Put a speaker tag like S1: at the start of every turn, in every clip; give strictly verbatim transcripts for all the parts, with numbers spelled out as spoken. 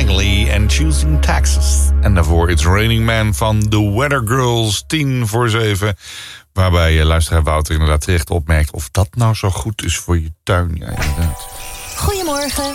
S1: Langley en Choosing Texas. En daarvoor It's Raining Man van The Weather Girls, tien voor zeven. Waarbij luisteraar Wouter inderdaad terecht opmerkt of dat nou zo goed is voor je tuin. Ja, inderdaad.
S2: Goedemorgen.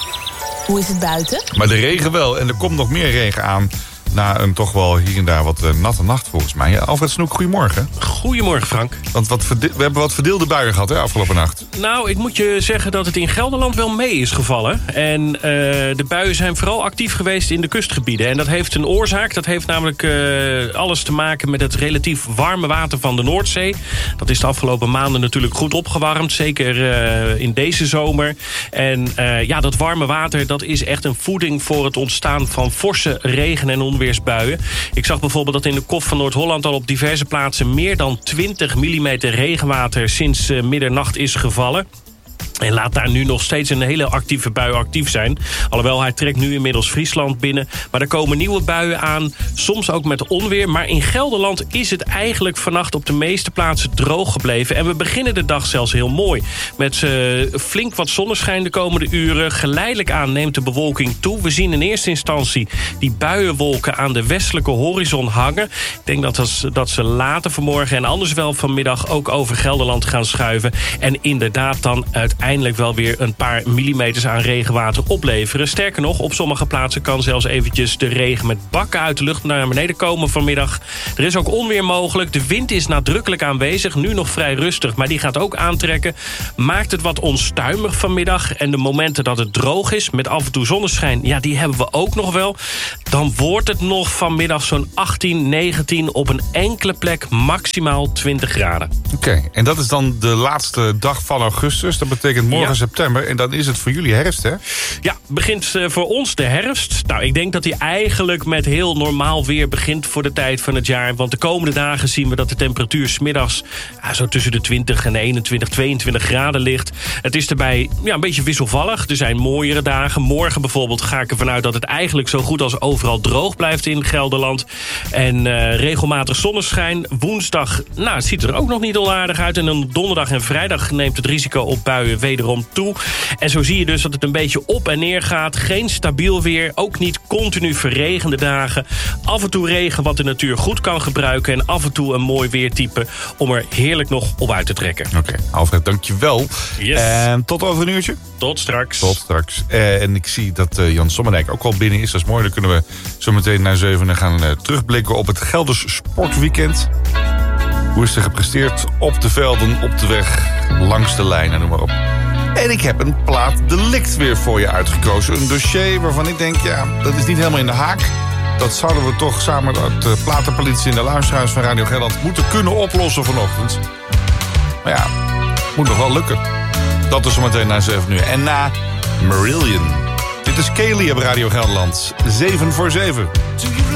S2: Hoe is het buiten?
S1: Maar de regen wel. En er komt nog meer regen aan. Na een toch wel hier en daar wat uh, natte nacht volgens mij. Alfred Snoek, goedemorgen.
S3: Goedemorgen, Frank.
S1: Want wat verde- we hebben wat verdeelde buien gehad hè, afgelopen nacht.
S3: Nou, ik moet je zeggen dat het in Gelderland wel mee is gevallen. En uh, de buien zijn vooral actief geweest in de kustgebieden. En dat heeft een oorzaak. Dat heeft namelijk uh, alles te maken met het relatief warme water van de Noordzee. Dat is de afgelopen maanden natuurlijk goed opgewarmd. Zeker uh, in deze zomer. En uh, ja, dat warme water dat is echt een voeding voor het ontstaan van forse regen- en onweersbuien. Ik zag bijvoorbeeld dat in de Kof van Noord-Holland al op diverse plaatsen meer dan twintig millimeter regenwater sinds uh, middernacht is gevallen. En laat daar nu nog steeds een hele actieve bui actief zijn. Alhoewel, hij trekt nu inmiddels Friesland binnen. Maar er komen nieuwe buien aan, soms ook met onweer. Maar in Gelderland is het eigenlijk vannacht op de meeste plaatsen droog gebleven. En we beginnen de dag zelfs heel mooi. Met uh, flink wat zonneschijn de komende uren. Geleidelijk aan neemt de bewolking toe. We zien in eerste instantie die buienwolken aan de westelijke horizon hangen. Ik denk dat, dat, dat ze later vanmorgen en anders wel vanmiddag ook over Gelderland gaan schuiven. En inderdaad dan uiteindelijk eindelijk wel weer een paar millimeters aan regenwater opleveren. Sterker nog, op sommige plaatsen kan zelfs eventjes de regen met bakken uit de lucht naar beneden komen vanmiddag. Er is ook onweer mogelijk. De wind is nadrukkelijk aanwezig. Nu nog vrij rustig, maar die gaat ook aantrekken. Maakt het wat onstuimig vanmiddag. En de momenten dat het droog is, met af en toe zonneschijn, ja, die hebben we ook nog wel. Dan wordt het nog vanmiddag zo'n achttien, negentien, op een enkele plek maximaal twintig graden.
S1: Oké, okay, en dat is dan de laatste dag van augustus. Dat betekent morgen ja. september. En dan is het voor jullie herfst, hè?
S3: Ja, begint uh, voor ons de herfst. Nou, ik denk dat die eigenlijk met heel normaal weer begint voor de tijd van het jaar. Want de komende dagen zien we dat de temperatuur 's middags ja, zo tussen de twintig en eenentwintig, tweeëntwintig graden ligt. Het is erbij ja, een beetje wisselvallig. Er zijn mooiere dagen. Morgen bijvoorbeeld ga ik ervan uit dat het eigenlijk zo goed als overal droog blijft in Gelderland. En uh, regelmatig zonneschijn. Woensdag, nou, het ziet er ook nog niet onaardig uit. En dan donderdag en vrijdag neemt het risico op buien wederom toe. En zo zie je dus dat het een beetje op en neer gaat. Geen stabiel weer, ook niet continu verregende dagen. Af en toe regen wat de natuur goed kan gebruiken. En af en toe een mooi weertype om er heerlijk nog op uit te trekken.
S1: Oké, okay, Alfred, dankjewel.
S3: Yes.
S1: En tot over een uurtje.
S3: Tot straks.
S1: Tot straks. Uh, en ik zie dat uh, Jan Sommerdijk ook al binnen is. Dat is mooi. Dan kunnen we zo meteen naar zevenen gaan uh, terugblikken op het Gelders Sportweekend. Hoe is er gepresteerd op de velden, op de weg, langs de lijnen, noem maar op. En ik heb een plaat delict weer voor je uitgekozen. Een dossier waarvan ik denk, ja, dat is niet helemaal in de haak. Dat zouden we toch samen met de platenpolitie en de luisteraars van Radio Gelderland moeten kunnen oplossen vanochtend. Maar ja, moet nog wel lukken. Dat is zometeen na zeven uur. En na Marillion. Dit is Kaylee op Radio Gelderland. zeven voor zeven.